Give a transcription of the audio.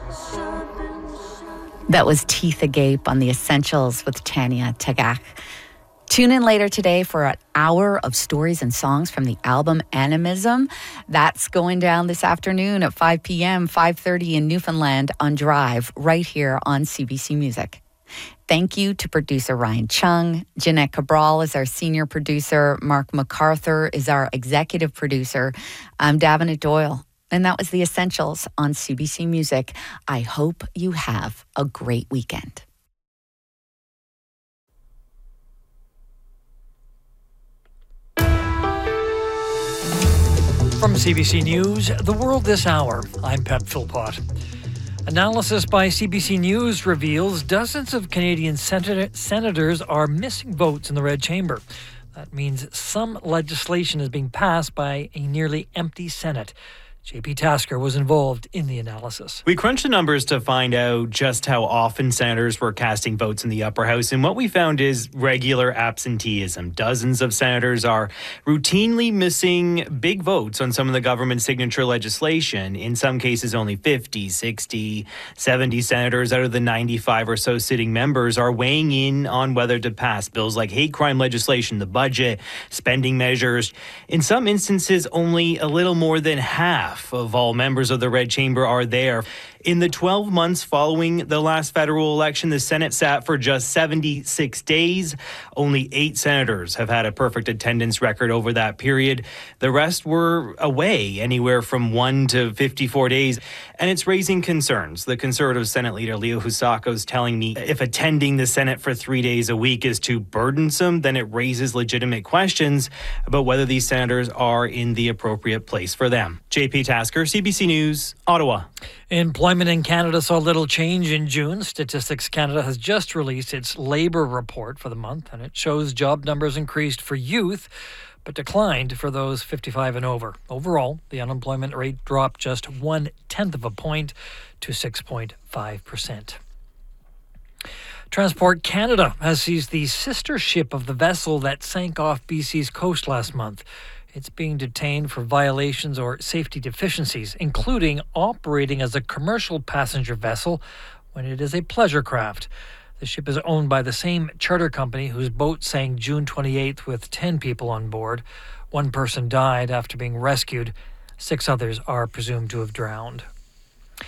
That was Teeth Agape on The Essentials with Tanya Tagaq. Tune in later today for an hour of stories and songs from the album Animism. That's going down this afternoon at 5 p.m., 5:30 in Newfoundland on Drive, right here on CBC Music. Thank you to producer Ryan Chung. Jeanette Cabral is our senior producer. Mark MacArthur is our executive producer. I'm Davenant Doyle. And that was The Essentials on CBC Music. I hope you have a great weekend. From CBC News, The World This Hour, I'm Pep Philpott. Analysis by CBC News reveals dozens of Canadian senators are missing votes in the Red Chamber. That means some legislation is being passed by a nearly empty Senate. JP Tasker was involved in the analysis. We crunched the numbers to find out just how often senators were casting votes in the upper house, and what we found is regular absenteeism. Dozens of senators are routinely missing big votes on some of the government signature legislation. In some cases, only 50, 60, 70 senators out of the 95 or so sitting members are weighing in on whether to pass bills like hate crime legislation, the budget, spending measures. In some instances, only a little more than half of all members of the Red Chamber are there. In the 12 months following the last federal election, the Senate sat for just 76 days. Only 8 senators have had a perfect attendance record over that period. The rest were away anywhere from 1 to 54 days. And it's raising concerns. The Conservative Senate leader, Leo Husako, is telling me if attending the Senate for 3 days a week is too burdensome, then it raises legitimate questions about whether these senators are in the appropriate place for them. JP Tasker, CBC News, Ottawa. Employment in Canada saw little change in June. Statistics Canada has just released its labour report for the month, and it shows job numbers increased for youth, but declined for those 55 and over. Overall, the unemployment rate dropped just 0.1 of a point to 6.5%. Transport Canada has seized the sister ship of the vessel that sank off BC's coast last month. It's being detained for violations or safety deficiencies, including operating as a commercial passenger vessel when it is a pleasure craft. The ship is owned by the same charter company whose boat sank June 28th with 10 people on board. 1 person died after being rescued. 6 others are presumed to have drowned.